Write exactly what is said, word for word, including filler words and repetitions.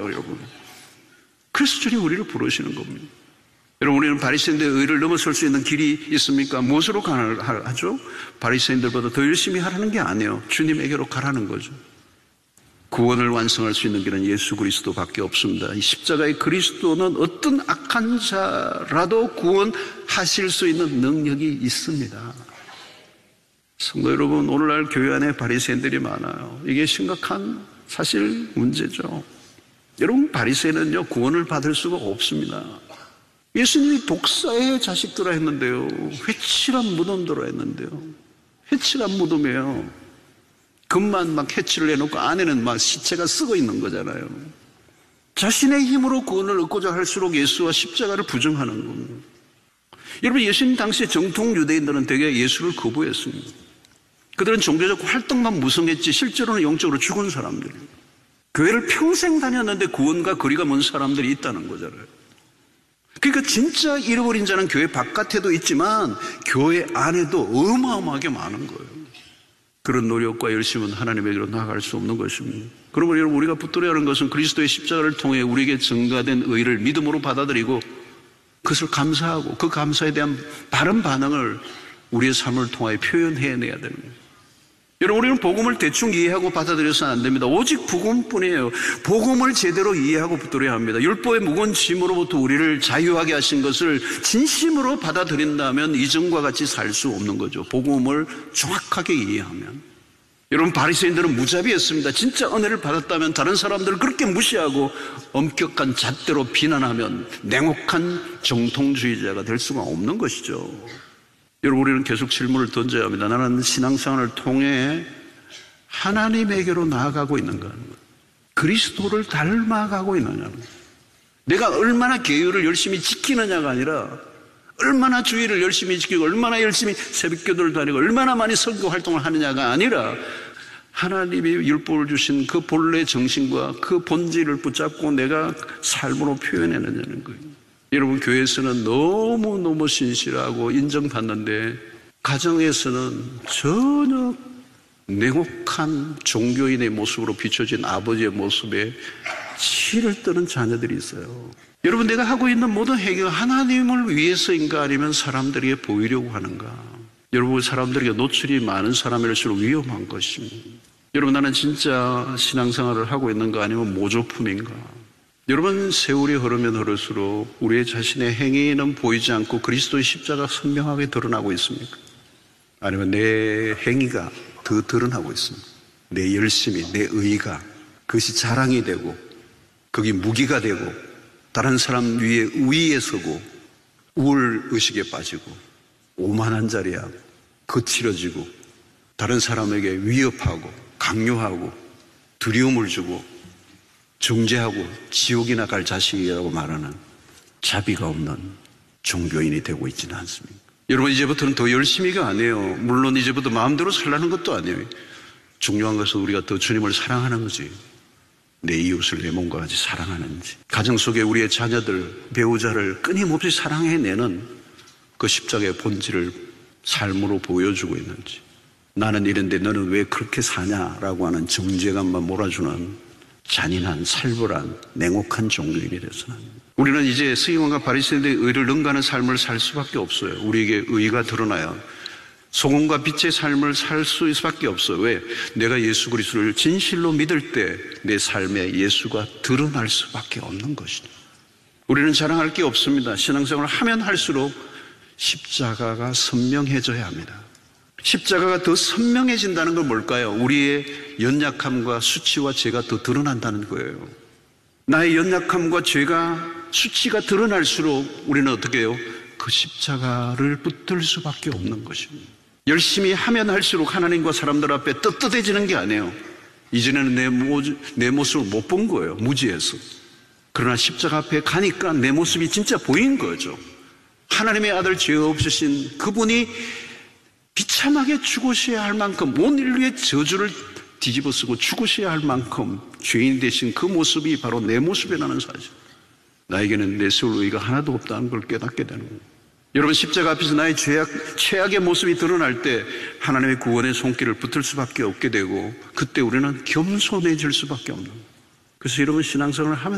여러분. 그래서 주님 우리를 부르시는 겁니다. 여러분, 우리는 바리새인들의 의를 넘어설 수 있는 길이 있습니까? 무엇으로 가죠? 바리새인들보다 더 열심히 하라는 게 아니에요. 주님에게로 가라는 거죠. 구원을 완성할 수 있는 길은 예수 그리스도밖에 없습니다. 이 십자가의 그리스도는 어떤 악한 자라도 구원하실 수 있는 능력이 있습니다. 성도 여러분, 오늘날 교회 안에 바리새인들이 많아요. 이게 심각한 사실 문제죠. 여러분, 바리새인은요 구원을 받을 수가 없습니다. 예수님이 독사의 자식들아 했는데요, 회칠한 무덤들어 했는데요, 회칠한 무덤이에요. 겉만 막 해치를 해놓고 안에는 막 시체가 썩어 있는 거잖아요. 자신의 힘으로 구원을 얻고자 할수록 예수와 십자가를 부정하는 겁니다. 여러분, 예수님 당시에 정통 유대인들은 되게 예수를 거부했습니다. 그들은 종교적 활동만 무성했지 실제로는 영적으로 죽은 사람들이에요. 교회를 평생 다녔는데 구원과 거리가 먼 사람들이 있다는 거잖아요. 그러니까 진짜 잃어버린 자는 교회 바깥에도 있지만 교회 안에도 어마어마하게 많은 거예요. 그런 노력과 열심은 하나님에게로 나아갈 수 없는 것입니다. 그러므로 여러분, 우리가 붙들어야 하는 것은 그리스도의 십자가를 통해 우리에게 증가된 의를 믿음으로 받아들이고 그것을 감사하고 그 감사에 대한 바른 반응을 우리의 삶을 통하여 표현해내야 되는 거예요. 여러분, 우리는 복음을 대충 이해하고 받아들여서는 안 됩니다. 오직 복음뿐이에요. 복음을 제대로 이해하고 붙들어야 합니다. 율법의 무거운 짐으로부터 우리를 자유하게 하신 것을 진심으로 받아들인다면 이전과 같이 살 수 없는 거죠. 복음을 정확하게 이해하면. 여러분, 바리새인들은 무자비했습니다. 진짜 은혜를 받았다면 다른 사람들을 그렇게 무시하고 엄격한 잣대로 비난하면 냉혹한 정통주의자가 될 수가 없는 것이죠. 여러분, 우리는 계속 질문을 던져야 합니다. 나는 신앙생활을 통해 하나님에게로 나아가고 있는가? 그리스도를 닮아가고 있느냐? 내가 얼마나 계율을 열심히 지키느냐가 아니라 얼마나 주의를 열심히 지키고 얼마나 열심히 새벽기도를 다니고 얼마나 많이 선교 활동을 하느냐가 아니라 하나님이 율법을 주신 그 본래 정신과 그 본질을 붙잡고 내가 삶으로 표현해내는 거예요. 여러분, 교회에서는 너무너무 신실하고 인정받는데 가정에서는 전혀 냉혹한 종교인의 모습으로 비춰진 아버지의 모습에 치를 떠는 자녀들이 있어요. 여러분, 내가 하고 있는 모든 행위가 하나님을 위해서인가 아니면 사람들에게 보이려고 하는가? 여러분, 사람들에게 노출이 많은 사람일수록 위험한 것입니다. 여러분, 나는 진짜 신앙생활을 하고 있는가 아니면 모조품인가? 여러분, 세월이 흐르면 흐를수록 우리의 자신의 행위는 보이지 않고 그리스도의 십자가가 선명하게 드러나고 있습니까? 아니면 내 행위가 더 드러나고 있습니까? 내 열심이, 내 의의가 그것이 자랑이 되고 그게 무기가 되고 다른 사람 위에 우위에 서고 우월의식에 빠지고 오만한 자리야 거칠어지고 다른 사람에게 위협하고 강요하고 두려움을 주고 정죄하고 지옥이나 갈 자식이라고 말하는 자비가 없는 종교인이 되고 있지는 않습니다. 여러분, 이제부터는 더 열심히가 아니에요. 물론 이제부터 마음대로 살라는 것도 아니에요. 중요한 것은 우리가 더 주님을 사랑하는 거지. 내 이웃을 내 몸과 같이 사랑하는지, 가정 속에 우리의 자녀들, 배우자를 끊임없이 사랑해내는 그 십자가의 본질을 삶으로 보여주고 있는지, 나는 이런데 너는 왜 그렇게 사냐라고 하는 정죄감만 몰아주는 잔인한 살벌한 냉혹한 종교인이 돼서는 우리는 이제 서기관과 바리새인들의 의를 능가하는 삶을 살 수밖에 없어요. 우리에게 의가 드러나야 소금과 빛의 삶을 살 수밖에 없어요. 왜? 내가 예수 그리스도를 진실로 믿을 때 내 삶에 예수가 드러날 수밖에 없는 것이죠. 우리는 자랑할 게 없습니다. 신앙생활을 하면 할수록 십자가가 선명해져야 합니다. 십자가가 더 선명해진다는 건 뭘까요? 우리의 연약함과 수치와 죄가 더 드러난다는 거예요. 나의 연약함과 죄가 수치가 드러날수록 우리는 어떻게 해요? 그 십자가를 붙들 수밖에 없는 것입니다. 열심히 하면 할수록 하나님과 사람들 앞에 떳떳해지는 게 아니에요. 이전에는 내, 모, 내 모습을 못 본 거예요. 무지해서. 그러나 십자가 앞에 가니까 내 모습이 진짜 보인 거죠. 하나님의 아들 죄 없으신 그분이 비참하게 죽으셔야 할 만큼 온 인류의 저주를 뒤집어 쓰고 죽으셔야 할 만큼 죄인 되신 그 모습이 바로 내 모습이라는 사실. 나에게는 내세울 의의가 하나도 없다는 걸 깨닫게 되는 거예요. 여러분, 십자가 앞에서 나의 죄악, 최악의 모습이 드러날 때 하나님의 구원의 손길을 붙들 수밖에 없게 되고 그때 우리는 겸손해질 수밖에 없는 거예요. 그래서 여러분, 신앙생활을 하면